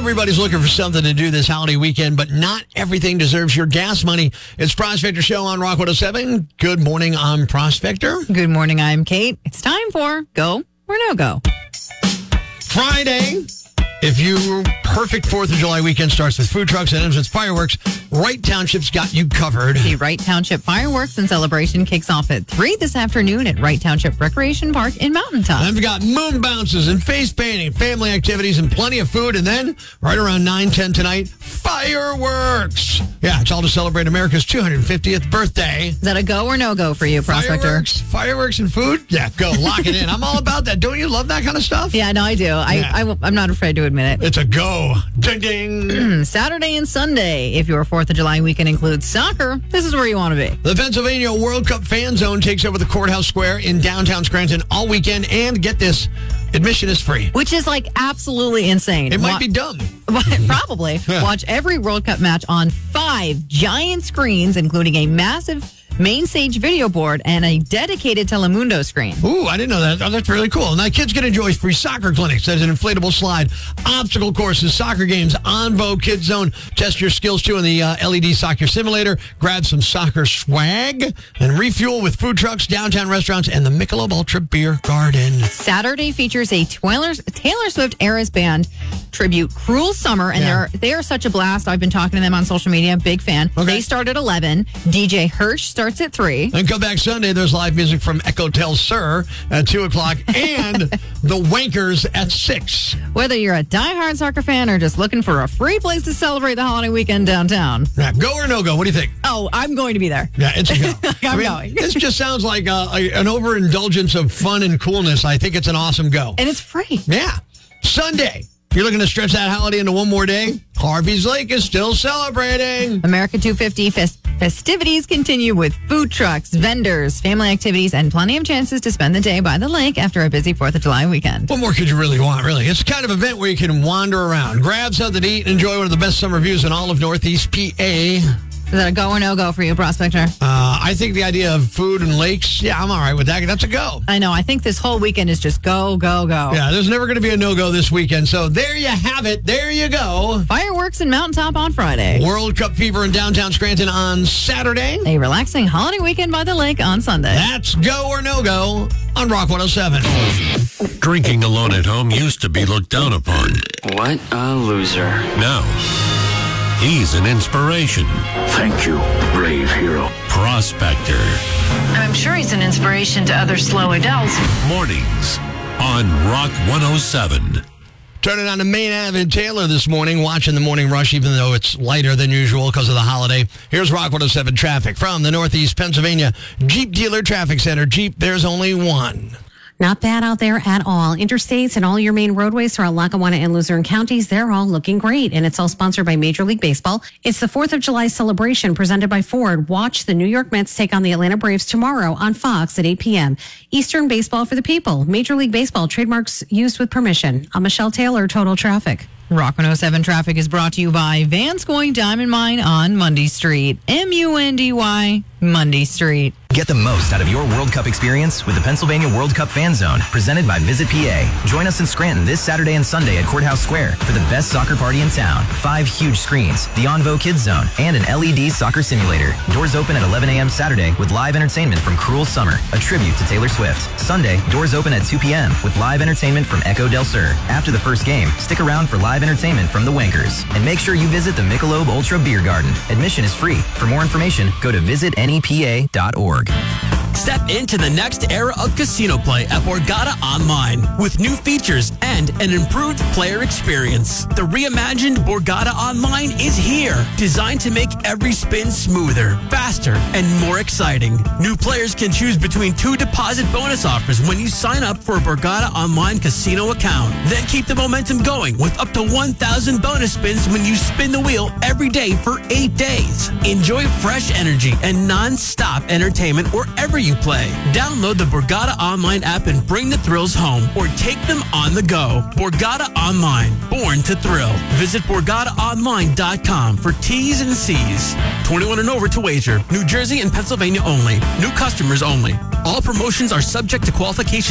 Everybody's looking for something to do this holiday weekend, but not everything deserves your gas money. It's Prospector Show on Rock 107. Good morning, I'm Prospector. Good morning, I'm Kate. It's time for Go or No Go. Friday. If your perfect 4th of July weekend starts with food trucks and ends with fireworks, Wright Township's got you covered. The Wright Township Fireworks and Celebration kicks off at 3 this afternoon at Wright Township Recreation Park in Mountain Top. And we've got moon bounces and face painting, family activities, and plenty of food. And then, right around 9:10 tonight, fireworks. Yeah, it's all to celebrate America's 250th birthday. Is that a go or no go for you, Prospector? Fireworks and food? Yeah, go. Lock it in. I'm all about that. Don't you love that kind of stuff? Yeah, no, I do. I'm not afraid to admit it. It's a go. Ding, ding. Saturday and Sunday. If your 4th of July weekend includes soccer, this is where you want to be. The Pennsylvania World Cup Fan Zone takes over the Courthouse Square in downtown Scranton all weekend. And get this, admission is free. Which is like absolutely insane. It might be dumb. Probably. Watch every World Cup match on 5 giant screens, including a massive main stage video board and a dedicated Telemundo screen. Ooh, I didn't know that. Oh, that's really cool. Now, kids can enjoy free soccer clinics. There's an inflatable slide, obstacle courses, soccer games, OnVo Kids Zone. Test your skills, too, in the LED soccer simulator. Grab some soccer swag and refuel with food trucks, downtown restaurants, and the Michelob Ultra Beer Garden. Saturday features a Taylor Swift Eras Band tribute, Cruel Summer, and they are such a blast. I've been talking to them on social media. Big fan. Okay. They start at 11. DJ Hirsch starts at 3. And come back Sunday, there's live music from Echo Tel Sur at 2 o'clock and the Wankers at 6. Whether you're a diehard soccer fan or just looking for a free place to celebrate the holiday weekend downtown. Yeah, go or no go? What do you think? Oh, I'm going to be there. Yeah, it's a go. I'm going. This just sounds like an overindulgence of fun and coolness. I think it's an awesome go. And it's free. Yeah. Sunday. If you're looking to stretch that holiday into one more day, Harvey's Lake is still celebrating. America 250 festivities continue with food trucks, vendors, family activities, and plenty of chances to spend the day by the lake after a busy 4th of July weekend. What more could you really want, really? It's the kind of event where you can wander around, grab something to eat, and enjoy one of the best summer views in all of Northeast PA. Is that a go or no go for you, Prospector? I think the idea of food and lakes, yeah, I'm all right with that. That's a go. I know. I think this whole weekend is just go, go, go. Yeah, there's never going to be a no-go this weekend. So there you have it. There you go. Fireworks in Mountain Top on Friday. World Cup fever in downtown Scranton on Saturday. A relaxing holiday weekend by the lake on Sunday. That's go or no-go on Rock 107. Drinking alone at home used to be looked down upon. What a loser. Now, he's an inspiration. Thank you, brave hero. Prospector. I'm sure he's an inspiration to other slow adults. Mornings on Rock 107. Turning on to Main Ave in Taylor this morning, watching the morning rush, even though it's lighter than usual because of the holiday. Here's Rock 107 traffic from the Northeast Pennsylvania Jeep Dealer Traffic Center. Jeep, there's only one. Not bad out there at all. Interstates and all your main roadways throughout Lackawanna and Luzerne counties, they're all looking great. And it's all sponsored by Major League Baseball. It's the 4th of July celebration presented by Ford. Watch the New York Mets take on the Atlanta Braves tomorrow on Fox at 8 p.m. Eastern baseball for the people. Major League Baseball trademarks used with permission. I'm Michelle Taylor, Total Traffic. Rock 107 traffic is brought to you by Vanscoy Diamond Mine on Mundy Street. MUNDY, Mundy Street. Get the most out of your World Cup experience with the Pennsylvania World Cup Fan Zone, presented by Visit PA. Join us in Scranton this Saturday and Sunday at Courthouse Square for the best soccer party in town. 5 huge screens, the OnVo Kids Zone, and an LED soccer simulator. Doors open at 11 a.m. Saturday with live entertainment from Cruel Summer, a tribute to Taylor Swift. Sunday, doors open at 2 p.m. with live entertainment from Echo Del Sur. After the first game, stick around for live entertainment from the Wankers. And make sure you visit the Michelob Ultra Beer Garden. Admission is free. For more information, go to visitnepa.org. Step into the next era of casino play at Borgata Online with new features and an improved player experience. The reimagined Borgata Online is here, designed to make every spin smoother, faster, and more exciting. New players can choose between 2 deposit bonus offers when you sign up for a Borgata Online casino account. Then keep the momentum going with up to 1,000 bonus spins when you spin the wheel every day for 8 days. Enjoy fresh energy and non-stop entertainment wherever you play. Download the Borgata Online app and bring the thrills home, or take them on the go. Borgata Online, born to thrill. Visit BorgataOnline.com for T's and C's. 21 and over to wager. New Jersey and Pennsylvania only. New customers only. All promotions are subject to qualification